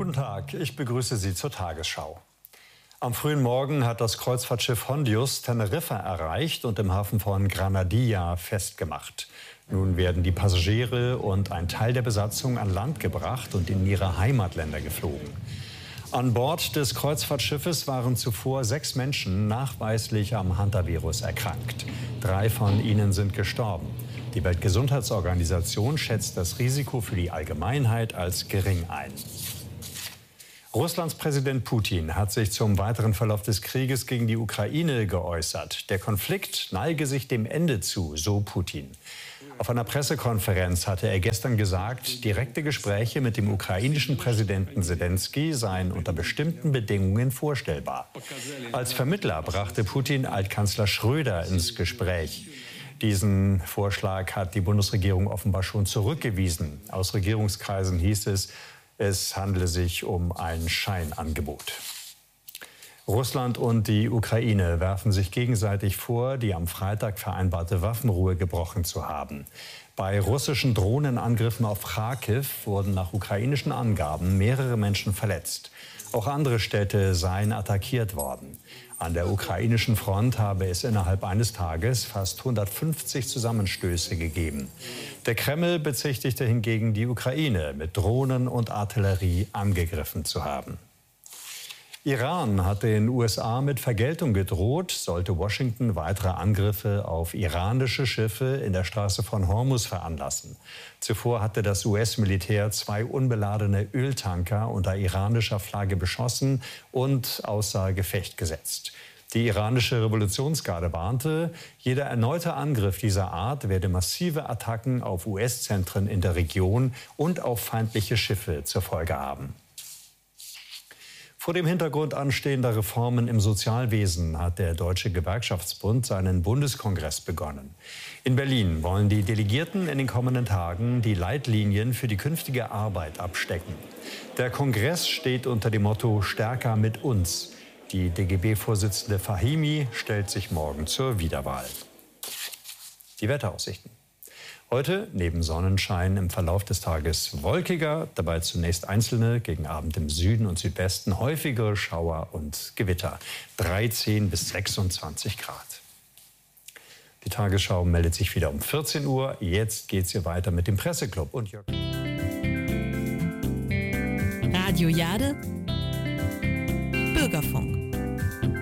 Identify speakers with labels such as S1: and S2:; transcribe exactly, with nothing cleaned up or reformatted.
S1: Guten Tag, ich begrüße Sie zur Tagesschau. Am frühen Morgen hat das Kreuzfahrtschiff Hondius Teneriffa erreicht und im Hafen von Granadilla festgemacht. Nun werden die Passagiere und ein Teil der Besatzung an Land gebracht und in ihre Heimatländer geflogen. An Bord des Kreuzfahrtschiffes waren zuvor sechs Menschen nachweislich am Hantavirus erkrankt. Drei von ihnen sind gestorben. Die Weltgesundheitsorganisation schätzt das Risiko für die Allgemeinheit als gering ein. Russlands Präsident Putin hat sich zum weiteren Verlauf des Krieges gegen die Ukraine geäußert. Der Konflikt neige sich dem Ende zu, so Putin. Auf einer Pressekonferenz hatte er gestern gesagt, direkte Gespräche mit dem ukrainischen Präsidenten Selenskyj seien unter bestimmten Bedingungen vorstellbar. Als Vermittler brachte Putin Altkanzler Schröder ins Gespräch. Diesen Vorschlag hat die Bundesregierung offenbar schon zurückgewiesen. Aus Regierungskreisen hieß es, es handele sich um ein Scheinangebot. Russland und die Ukraine werfen sich gegenseitig vor, die am Freitag vereinbarte Waffenruhe gebrochen zu haben. Bei russischen Drohnenangriffen auf Charkiw wurden nach ukrainischen Angaben mehrere Menschen verletzt. Auch andere Städte seien attackiert worden. An der ukrainischen Front habe es innerhalb eines Tages fast hundertfünfzig Zusammenstöße gegeben. Der Kreml bezichtigte hingegen die Ukraine, mit Drohnen und Artillerie angegriffen zu haben. Iran hat den U S A mit Vergeltung gedroht, sollte Washington weitere Angriffe auf iranische Schiffe in der Straße von Hormuz veranlassen. Zuvor hatte das U S-Militär zwei unbeladene Öltanker unter iranischer Flagge beschossen und außer Gefecht gesetzt. Die iranische Revolutionsgarde warnte, jeder erneute Angriff dieser Art werde massive Attacken auf U S-Zentren in der Region und auf feindliche Schiffe zur Folge haben. Vor dem Hintergrund anstehender Reformen im Sozialwesen hat der Deutsche Gewerkschaftsbund seinen Bundeskongress begonnen. In Berlin wollen die Delegierten in den kommenden Tagen die Leitlinien für die künftige Arbeit abstecken. Der Kongress steht unter dem Motto „Stärker mit uns“. Die D G B-Vorsitzende Fahimi stellt sich morgen zur Wiederwahl. Die Wetteraussichten. Heute neben Sonnenschein im Verlauf des Tages wolkiger, dabei zunächst einzelne, gegen Abend im Süden und Südwesten häufigere Schauer und Gewitter. dreizehn bis sechsundzwanzig Grad. Die Tagesschau meldet sich wieder um vierzehn Uhr. Jetzt geht's hier weiter mit dem Presseclub. Und Jörg.
S2: Radio Jade, Bürgerfunk.